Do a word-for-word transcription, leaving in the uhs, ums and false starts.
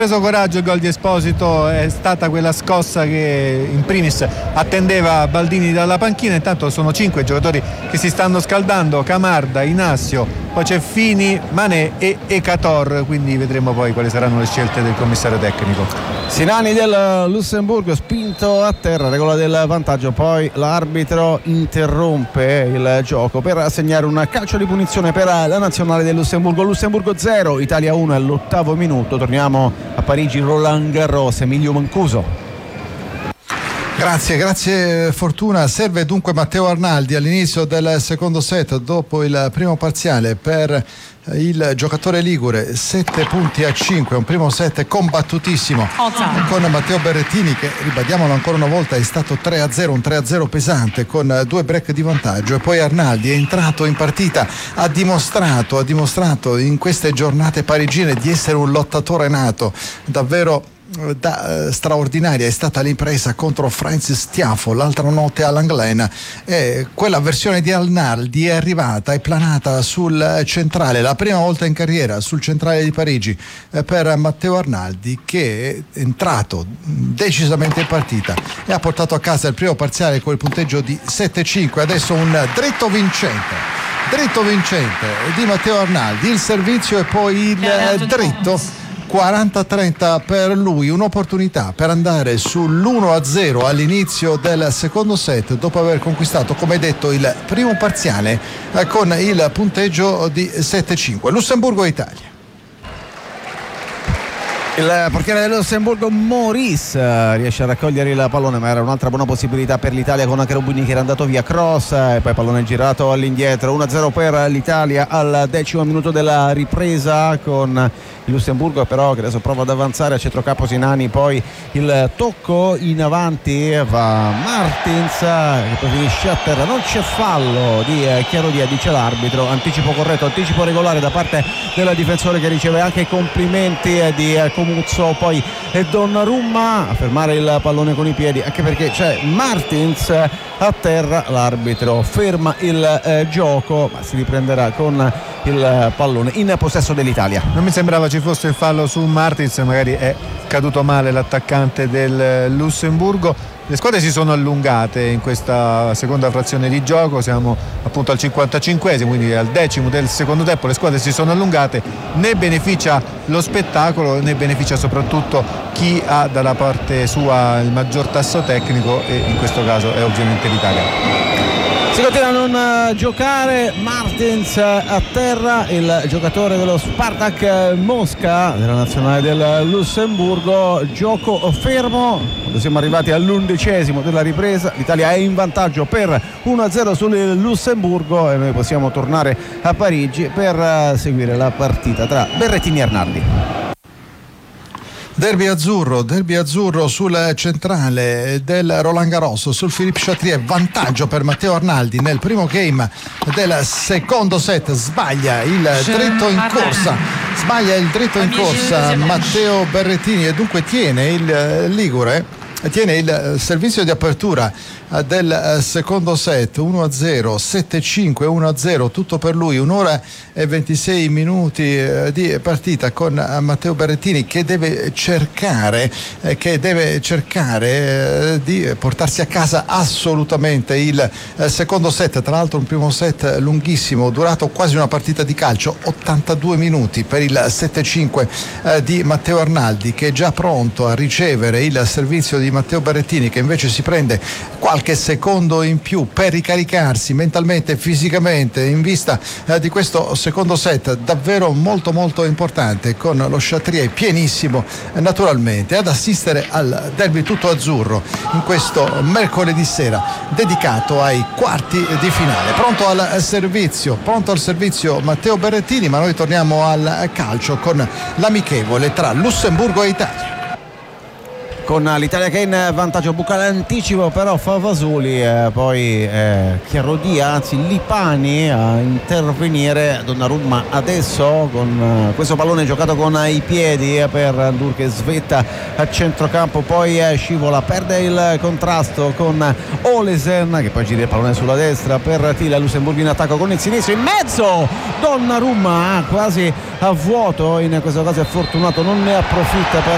preso coraggio il gol di Esposito, è stata quella scossa che in primis attendeva Baldini dalla panchina. Intanto sono cinque giocatori che si stanno scaldando: Camarda, Inassio, poi c'è Fini, Mané e Ecator, quindi vedremo poi quali saranno le scelte del commissario tecnico. Sinani del Lussemburgo spinto a terra, regola del vantaggio, poi l'arbitro interrompe il gioco per assegnare un calcio di punizione per la nazionale del Lussemburgo. Lussemburgo zero, Italia uno all'ottavo minuto. Torniamo a Parigi, Roland Garros, Emilio Mancuso. Grazie, grazie Fortuna. Serve dunque Matteo Arnaldi all'inizio del secondo set, dopo il primo parziale per il giocatore ligure. Sette punti a cinque, un primo set combattutissimo con Matteo Berrettini che, ribadiamolo ancora una volta, è stato tre a zero, un tre a zero pesante con due break di vantaggio. E poi Arnaldi è entrato in partita, ha dimostrato, ha dimostrato in queste giornate parigine di essere un lottatore nato, davvero Da, eh, straordinaria. È stata l'impresa contro Francis Tiafoe l'altra notte all'Angleterra, e quella versione di Arnaldi è arrivata, è planata sul centrale, la prima volta in carriera sul centrale di Parigi eh, per Matteo Arnaldi, che è entrato decisamente in partita e ha portato a casa il primo parziale con il punteggio di sette a cinque. Adesso un dritto vincente dritto vincente di Matteo Arnaldi, il servizio e poi il eh, dritto. quaranta a trenta per lui, un'opportunità per andare sull'uno a zero all'inizio del secondo set, dopo aver conquistato, come detto, il primo parziale eh, con il punteggio di sette a cinque. Lussemburgo-Italia. Il portiere del Lussemburgo Maurice riesce a raccogliere il pallone, ma era un'altra buona possibilità per l'Italia con Cherubini che era andato via cross e poi pallone girato all'indietro. uno a zero per l'Italia al decimo minuto della ripresa, con il Lussemburgo però che adesso prova ad avanzare a centrocampo Sinani, poi il tocco in avanti va Martins che poi finisce a terra. Non c'è fallo di Chiarodia, dice l'arbitro. Anticipo corretto, anticipo regolare da parte del difensore che riceve anche i complimenti di Comuzzo. Poi è Donnarumma a fermare il pallone con i piedi, anche perché c'è Martins a terra. L'arbitro ferma il eh, gioco, ma si riprenderà con il pallone in possesso dell'Italia. Non mi sembrava ci fosse il fallo su Martins, magari è caduto male l'attaccante del Lussemburgo. Le squadre si sono allungate in questa seconda frazione di gioco, siamo appunto al cinquantacinquesimo, quindi al decimo del secondo tempo. Le squadre si sono allungate, ne beneficia lo spettacolo, ne beneficia soprattutto chi ha dalla parte sua il maggior tasso tecnico, e in questo caso è ovviamente l'Italia. Si continua a non giocare, Martins a terra, il giocatore dello Spartak Mosca della nazionale del Lussemburgo. Gioco fermo quando siamo arrivati all'undicesimo della ripresa. L'Italia è in vantaggio per uno a zero sul Lussemburgo e noi possiamo tornare a Parigi per seguire la partita tra Berrettini e Arnaldi. Derby azzurro, derby azzurro sul centrale del Roland Garros, sul Philippe Chatrier. Vantaggio per Matteo Arnaldi nel primo game del secondo set. Sbaglia il dritto in corsa, sbaglia il dritto in corsa Matteo Berrettini e dunque tiene il ligure, tiene il servizio di apertura del secondo set. Uno a zero, sette a cinque, uno a zero, tutto per lui. Un'ora e ventisei minuti di partita con Matteo Berrettini che deve cercare che deve cercare di portarsi a casa assolutamente il secondo set. Tra l'altro un primo set lunghissimo, durato quasi una partita di calcio, ottantadue minuti per il sette a cinque di Matteo Arnaldi, che è già pronto a ricevere il servizio di Matteo Berrettini, che invece si prende qualche secondo in più per ricaricarsi mentalmente e fisicamente in vista eh, di questo secondo set davvero molto molto importante, con lo Chatrier pienissimo eh, naturalmente ad assistere al derby tutto azzurro in questo mercoledì sera dedicato ai quarti di finale. Pronto al servizio, pronto al servizio Matteo Berrettini, ma noi torniamo al calcio con l'amichevole tra Lussemburgo e Italia. Con l'Italia che è in vantaggio, buca l'anticipo però Favasoli, eh, poi eh, Chiarodia, anzi Lipani a intervenire. Donnarumma adesso con eh, questo pallone giocato con i piedi eh, per Ndur che svetta a centrocampo, poi eh, scivola, perde il contrasto con Olesen che poi gira il pallone sulla destra per Tila. Lussemburgo in attacco con il sinistro, in mezzo Donnarumma quasi a vuoto, in questo caso è fortunato, non ne approfitta per